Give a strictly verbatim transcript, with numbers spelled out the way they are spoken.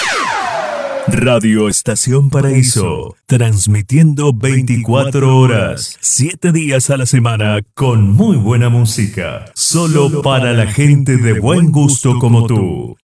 Radio Estación Paraíso, transmitiendo veinticuatro horas, siete días a la semana, con muy buena música, solo para la gente de buen gusto como tú.